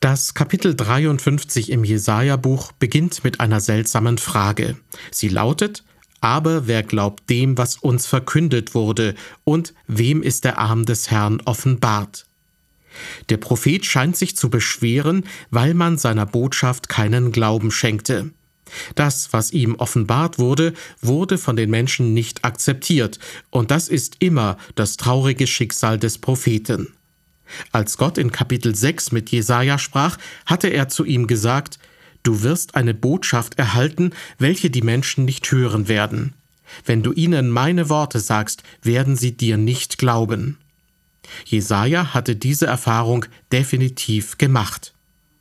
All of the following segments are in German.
Das Kapitel 53 im Jesaja-Buch beginnt mit einer seltsamen Frage. Sie lautet: Aber wer glaubt dem, was uns verkündet wurde, und wem ist der Arm des Herrn offenbart? Der Prophet scheint sich zu beschweren, weil man seiner Botschaft keinen Glauben schenkte. Das, was ihm offenbart wurde, wurde von den Menschen nicht akzeptiert, und das ist immer das traurige Schicksal des Propheten. Als Gott in Kapitel 6 mit Jesaja sprach, hatte er zu ihm gesagt: Du wirst eine Botschaft erhalten, welche die Menschen nicht hören werden. Wenn du ihnen meine Worte sagst, werden sie dir nicht glauben. Jesaja hatte diese Erfahrung definitiv gemacht.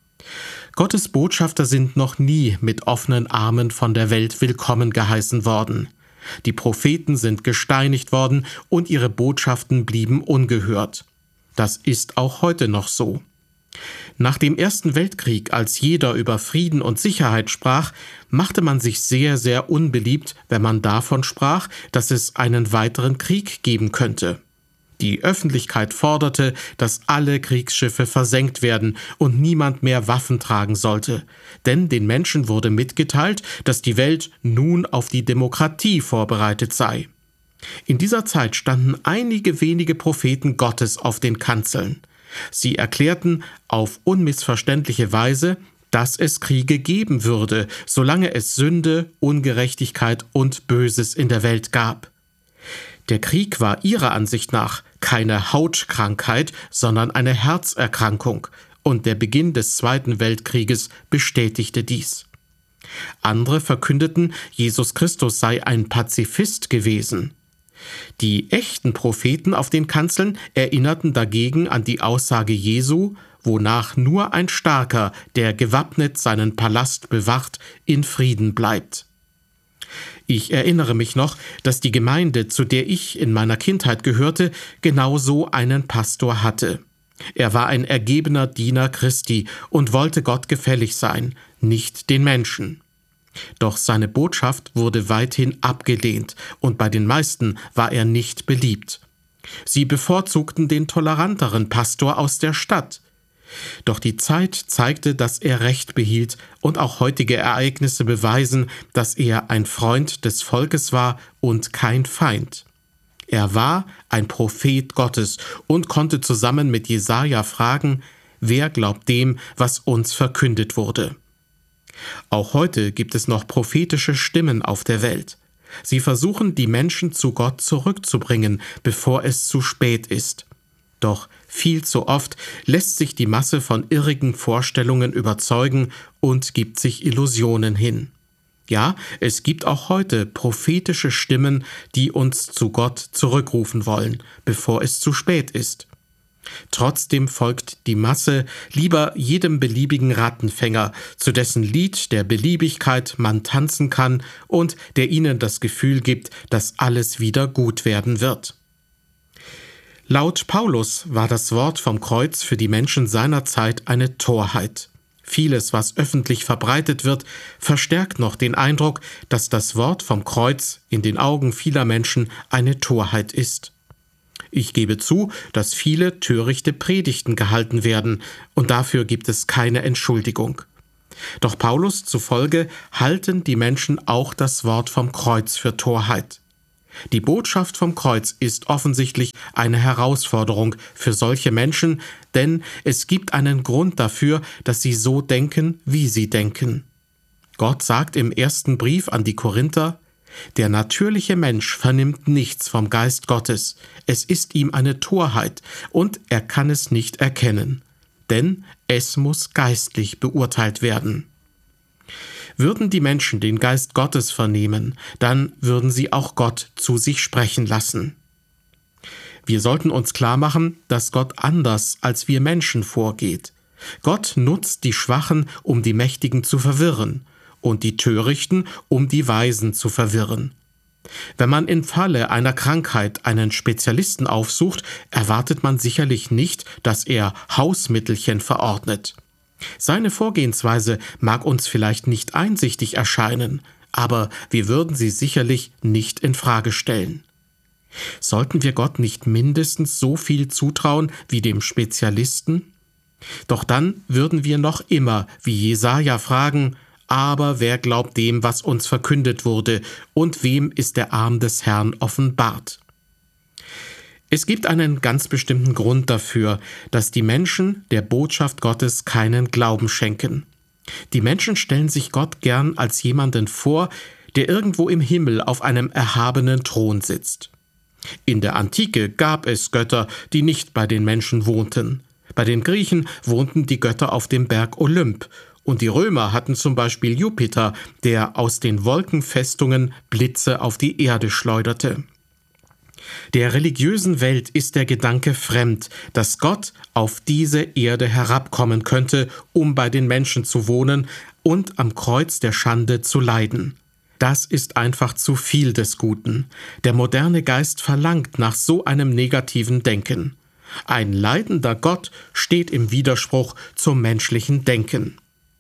Gottes Botschafter sind noch nie mit offenen Armen von der Welt willkommen geheißen worden. Die Propheten sind gesteinigt worden und ihre Botschaften blieben ungehört. Das ist auch heute noch so. Nach dem Ersten Weltkrieg, als jeder über Frieden und Sicherheit sprach, machte man sich sehr, sehr unbeliebt, wenn man davon sprach, dass es einen weiteren Krieg geben könnte. Die Öffentlichkeit forderte, dass alle Kriegsschiffe versenkt werden und niemand mehr Waffen tragen sollte, denn den Menschen wurde mitgeteilt, dass die Welt nun auf die Demokratie vorbereitet sei. In dieser Zeit standen einige wenige Propheten Gottes auf den Kanzeln. Sie erklärten auf unmissverständliche Weise, dass es Kriege geben würde, solange es Sünde, Ungerechtigkeit und Böses in der Welt gab. Der Krieg war ihrer Ansicht nach keine Hautkrankheit, sondern eine Herzerkrankung, und der Beginn des Zweiten Weltkrieges bestätigte dies. Andere verkündeten, Jesus Christus sei ein Pazifist gewesen. Die echten Propheten auf den Kanzeln erinnerten dagegen an die Aussage Jesu, wonach nur ein Starker, der gewappnet seinen Palast bewacht, in Frieden bleibt. Ich erinnere mich noch, dass die Gemeinde, zu der ich in meiner Kindheit gehörte, genauso einen Pastor hatte. Er war ein ergebener Diener Christi und wollte Gott gefällig sein, nicht den Menschen. Doch seine Botschaft wurde weithin abgelehnt und bei den meisten war er nicht beliebt. Sie bevorzugten den toleranteren Pastor aus der Stadt. Doch die Zeit zeigte, dass er Recht behielt, und auch heutige Ereignisse beweisen, dass er ein Freund des Volkes war und kein Feind. Er war ein Prophet Gottes und konnte zusammen mit Jesaja fragen: Wer glaubt dem, was uns verkündet wurde? Auch heute gibt es noch prophetische Stimmen auf der Welt. Sie versuchen, die Menschen zu Gott zurückzubringen, bevor es zu spät ist. Doch viel zu oft lässt sich die Masse von irrigen Vorstellungen überzeugen und gibt sich Illusionen hin. Ja, es gibt auch heute prophetische Stimmen, die uns zu Gott zurückrufen wollen, bevor es zu spät ist. Trotzdem folgt die Masse lieber jedem beliebigen Rattenfänger, zu dessen Lied der Beliebigkeit man tanzen kann und der ihnen das Gefühl gibt, dass alles wieder gut werden wird. Laut Paulus war das Wort vom Kreuz für die Menschen seiner Zeit eine Torheit. Vieles, was öffentlich verbreitet wird, verstärkt noch den Eindruck, dass das Wort vom Kreuz in den Augen vieler Menschen eine Torheit ist. Ich gebe zu, dass viele törichte Predigten gehalten werden, und dafür gibt es keine Entschuldigung. Doch Paulus zufolge halten die Menschen auch das Wort vom Kreuz für Torheit. Die Botschaft vom Kreuz ist offensichtlich eine Herausforderung für solche Menschen, denn es gibt einen Grund dafür, dass sie so denken, wie sie denken. Gott sagt im ersten Brief an die Korinther: Der natürliche Mensch vernimmt nichts vom Geist Gottes. Es ist ihm eine Torheit und er kann es nicht erkennen, denn es muss geistlich beurteilt werden. Würden die Menschen den Geist Gottes vernehmen, dann würden sie auch Gott zu sich sprechen lassen. Wir sollten uns klar machen, dass Gott anders als wir Menschen vorgeht. Gott nutzt die Schwachen, um die Mächtigen zu verwirren, und die Törichten, um die Weisen zu verwirren. Wenn man im Falle einer Krankheit einen Spezialisten aufsucht, erwartet man sicherlich nicht, dass er Hausmittelchen verordnet. Seine Vorgehensweise mag uns vielleicht nicht einsichtig erscheinen, aber wir würden sie sicherlich nicht in Frage stellen. Sollten wir Gott nicht mindestens so viel zutrauen wie dem Spezialisten? Doch dann würden wir noch immer, wie Jesaja, fragen: Aber wer glaubt dem, was uns verkündet wurde, und wem ist der Arm des Herrn offenbart? Es gibt einen ganz bestimmten Grund dafür, dass die Menschen der Botschaft Gottes keinen Glauben schenken. Die Menschen stellen sich Gott gern als jemanden vor, der irgendwo im Himmel auf einem erhabenen Thron sitzt. In der Antike gab es Götter, die nicht bei den Menschen wohnten. Bei den Griechen wohnten die Götter auf dem Berg Olymp, und die Römer hatten zum Beispiel Jupiter, der aus den Wolkenfestungen Blitze auf die Erde schleuderte. Der religiösen Welt ist der Gedanke fremd, dass Gott auf diese Erde herabkommen könnte, um bei den Menschen zu wohnen und am Kreuz der Schande zu leiden. Das ist einfach zu viel des Guten. Der moderne Geist verlangt nach so einem negativen Denken. Ein leidender Gott steht im Widerspruch zum menschlichen Denken.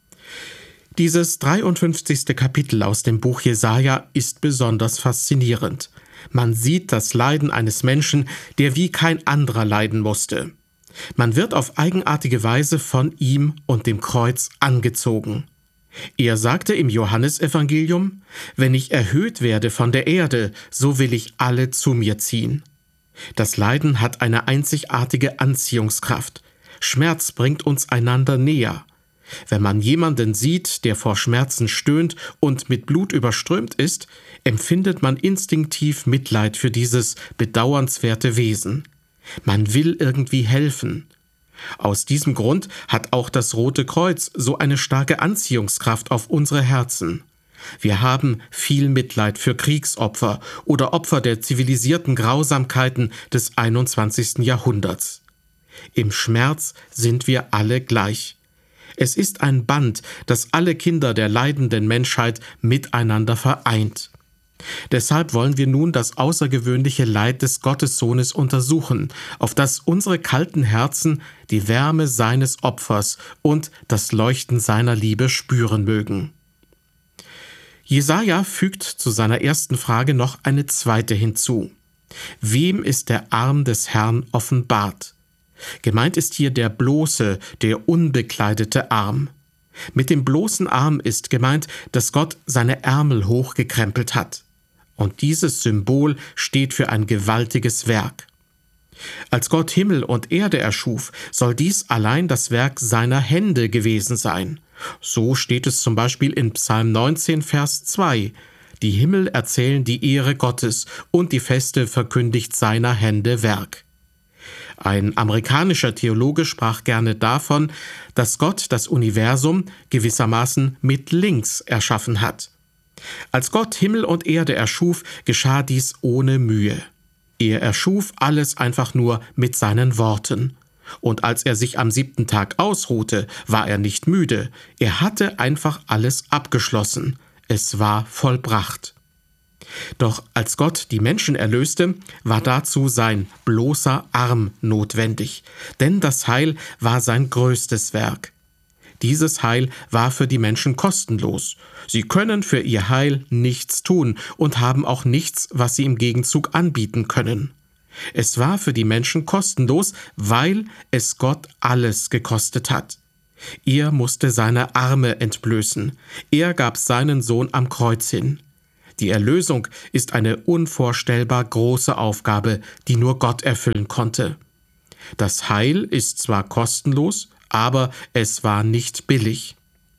Dieses 53. Kapitel aus dem Buch Jesaja ist besonders faszinierend. Man sieht das Leiden eines Menschen, der wie kein anderer leiden musste. Man wird auf eigenartige Weise von ihm und dem Kreuz angezogen. Er sagte im Johannesevangelium: Wenn ich erhöht werde von der Erde, so will ich alle zu mir ziehen. Das Leiden hat eine einzigartige Anziehungskraft. Schmerz bringt uns einander näher. Wenn man jemanden sieht, der vor Schmerzen stöhnt und mit Blut überströmt ist, empfindet man instinktiv Mitleid für dieses bedauernswerte Wesen. Man will irgendwie helfen. Aus diesem Grund hat auch das Rote Kreuz so eine starke Anziehungskraft auf unsere Herzen. Wir haben viel Mitleid für Kriegsopfer oder Opfer der zivilisierten Grausamkeiten des 21. Jahrhunderts. Im Schmerz sind wir alle gleich. Es ist ein Band, das alle Kinder der leidenden Menschheit miteinander vereint. Deshalb wollen wir nun das außergewöhnliche Leid des Gottessohnes untersuchen, auf das unsere kalten Herzen die Wärme seines Opfers und das Leuchten seiner Liebe spüren mögen. Jesaja fügt zu seiner ersten Frage noch eine zweite hinzu. Wem ist der Arm des Herrn offenbart? Gemeint ist hier der bloße, der unbekleidete Arm. Mit dem bloßen Arm ist gemeint, dass Gott seine Ärmel hochgekrempelt hat. Und dieses Symbol steht für ein gewaltiges Werk. Als Gott Himmel und Erde erschuf, soll dies allein das Werk seiner Hände gewesen sein. So steht es zum Beispiel in Psalm 19, Vers 2. Die Himmel erzählen die Ehre Gottes und die Feste verkündigt seiner Hände Werk. Ein amerikanischer Theologe sprach gerne davon, dass Gott das Universum gewissermaßen mit links erschaffen hat. Als Gott Himmel und Erde erschuf, geschah dies ohne Mühe. Er erschuf alles einfach nur mit seinen Worten. Und als er sich am 7. Tag ausruhte, war er nicht müde. Er hatte einfach alles abgeschlossen. Es war vollbracht. Doch als Gott die Menschen erlöste, war dazu sein bloßer Arm notwendig, denn das Heil war sein größtes Werk. Dieses Heil war für die Menschen kostenlos. Sie können für ihr Heil nichts tun und haben auch nichts, was sie im Gegenzug anbieten können. Es war für die Menschen kostenlos, weil es Gott alles gekostet hat. Er musste seine Arme entblößen. Er gab seinen Sohn am Kreuz hin. Die Erlösung ist eine unvorstellbar große Aufgabe, die nur Gott erfüllen konnte. Das Heil ist zwar kostenlos, aber es war nicht billig.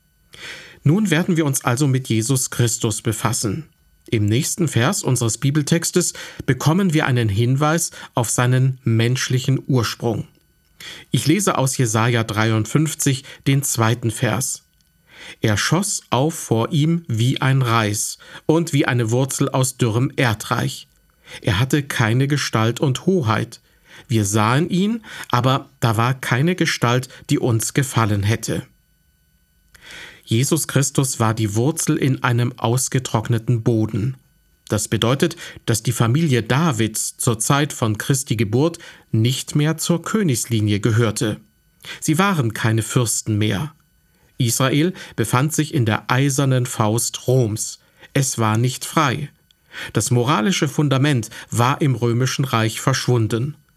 Nun werden wir uns also mit Jesus Christus befassen. Im nächsten Vers unseres Bibeltextes bekommen wir einen Hinweis auf seinen menschlichen Ursprung. Ich lese aus Jesaja 53 den 2. Vers. Er schoss auf vor ihm wie ein Reis und wie eine Wurzel aus dürrem Erdreich. Er hatte keine Gestalt und Hoheit. Wir sahen ihn, aber da war keine Gestalt, die uns gefallen hätte. Jesus Christus war die Wurzel in einem ausgetrockneten Boden. Das bedeutet, dass die Familie Davids zur Zeit von Christi Geburt nicht mehr zur Königslinie gehörte. Sie waren keine Fürsten mehr. Israel befand sich in der eisernen Faust Roms. Es war nicht frei. Das moralische Fundament war im Römischen Reich verschwunden.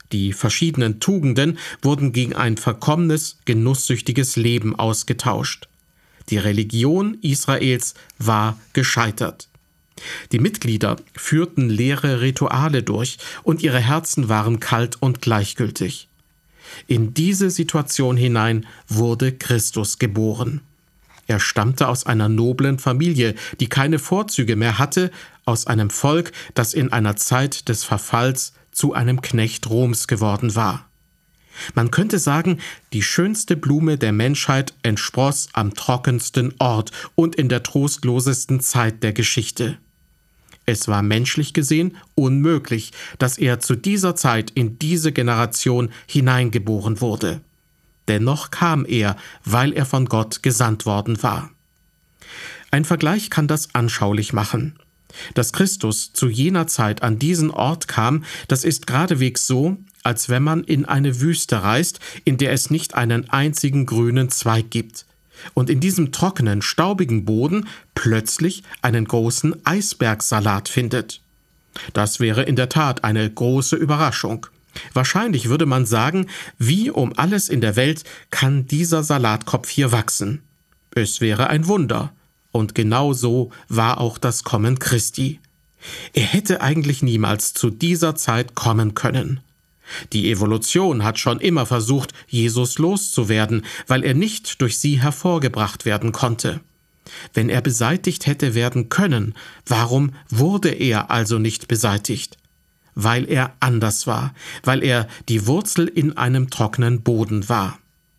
Die verschiedenen Tugenden wurden gegen ein verkommenes, genusssüchtiges Leben ausgetauscht. Die Religion Israels war gescheitert. Die Mitglieder führten leere Rituale durch und ihre Herzen waren kalt und gleichgültig. In diese Situation hinein wurde Christus geboren. Er stammte aus einer noblen Familie, die keine Vorzüge mehr hatte, aus einem Volk, das in einer Zeit des Verfalls zu einem Knecht Roms geworden war. Man könnte sagen, die schönste Blume der Menschheit entspross am trockensten Ort und in der trostlosesten Zeit der Geschichte. Es war menschlich gesehen unmöglich, dass er zu dieser Zeit in diese Generation hineingeboren wurde. Dennoch kam er, weil er von Gott gesandt worden war. Ein Vergleich kann das anschaulich machen. Dass Christus zu jener Zeit an diesen Ort kam, das ist geradewegs so, als wenn man in eine Wüste reist, in der es nicht einen einzigen grünen Zweig gibt, und in diesem trockenen, staubigen Boden plötzlich einen großen Eisbergsalat findet. Das wäre in der Tat eine große Überraschung. Wahrscheinlich würde man sagen, wie um alles in der Welt kann dieser Salatkopf hier wachsen? Es wäre ein Wunder. Und genau so war auch das Kommen Christi. Er hätte eigentlich niemals zu dieser Zeit kommen können. Die Evolution hat schon immer versucht, Jesus loszuwerden, weil er nicht durch sie hervorgebracht werden konnte. Wenn er beseitigt hätte werden können, warum wurde er also nicht beseitigt? Weil er anders war, weil er die Wurzel in einem trockenen Boden war.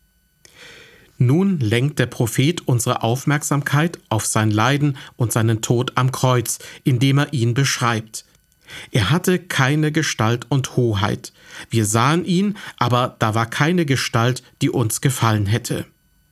Nun lenkt der Prophet unsere Aufmerksamkeit auf sein Leiden und seinen Tod am Kreuz, indem er ihn beschreibt. Er hatte keine Gestalt und Hoheit. Wir sahen ihn, aber da war keine Gestalt, die uns gefallen hätte.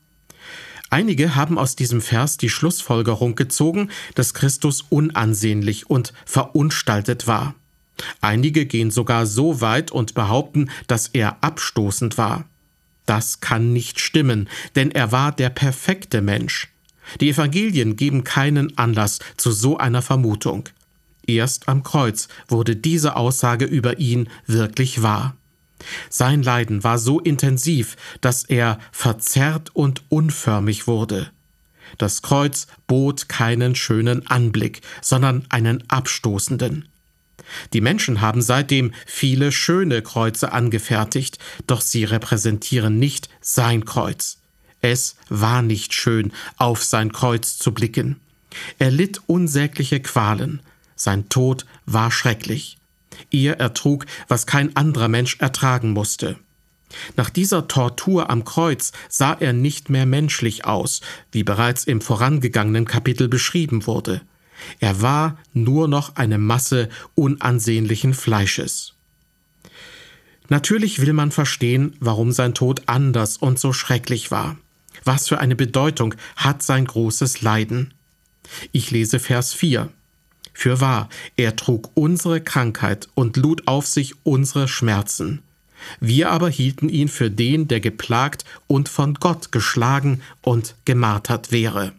Einige haben aus diesem Vers die Schlussfolgerung gezogen, dass Christus unansehnlich und verunstaltet war. Einige gehen sogar so weit und behaupten, dass er abstoßend war. Das kann nicht stimmen, denn er war der perfekte Mensch. Die Evangelien geben keinen Anlass zu so einer Vermutung. Erst am Kreuz wurde diese Aussage über ihn wirklich wahr. Sein Leiden war so intensiv, dass er verzerrt und unförmig wurde. Das Kreuz bot keinen schönen Anblick, sondern einen abstoßenden. Die Menschen haben seitdem viele schöne Kreuze angefertigt, doch sie repräsentieren nicht sein Kreuz. Es war nicht schön, auf sein Kreuz zu blicken. Er litt unsägliche Qualen. Sein Tod war schrecklich. Er ertrug, was kein anderer Mensch ertragen musste. Nach dieser Tortur am Kreuz sah er nicht mehr menschlich aus, wie bereits im vorangegangenen Kapitel beschrieben wurde. Er war nur noch eine Masse unansehnlichen Fleisches. Natürlich will man verstehen, warum sein Tod anders und so schrecklich war. Was für eine Bedeutung hat sein großes Leiden? Ich lese Vers 4. Fürwahr, er trug unsere Krankheit und lud auf sich unsere Schmerzen. Wir aber hielten ihn für den, der geplagt und von Gott geschlagen und gemartert wäre.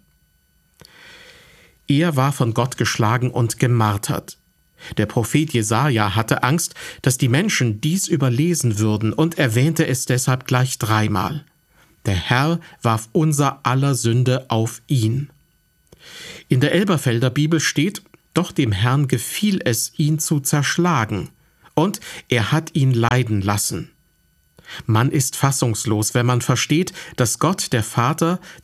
Er war von Gott geschlagen und gemartert. Der Prophet Jesaja hatte Angst, dass die Menschen dies überlesen würden und erwähnte es deshalb gleich 3-mal. Der Herr warf unser aller Sünde auf ihn. In der Elberfelder Bibel steht, doch dem Herrn gefiel es, ihn zu zerschlagen, und er hat ihn leiden lassen. Man ist fassungslos, wenn man versteht, dass Gott, der Vater,